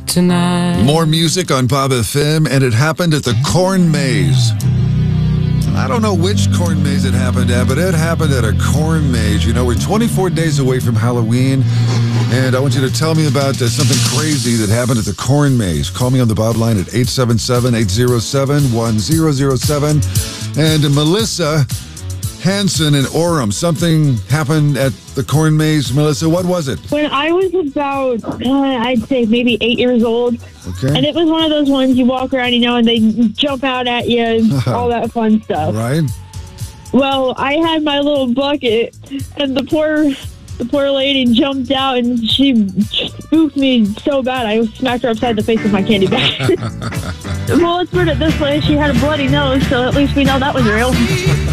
tonight. More music on Bob FM, and it happened at the corn maze. I don't know which corn maze it happened at, but it happened at a corn maze. You know, we're 24 days away from Halloween, and I want you to tell me about something crazy that happened at the corn maze. Call me on the Bob line at 877-807-1007. And Melissa Hanson in Orem. Something happened at the corn maze. Melissa, what was it? When I was about, I'd say maybe 8 years old, Okay. and it was one of those ones you walk around, and they jump out at you, all that fun stuff. Right. Well, I had my little bucket, and the poor lady jumped out, and she spooked me so bad, I smacked her upside the face with my candy bag. Well, let's put it this way, she had a bloody nose, so at least we know that was real.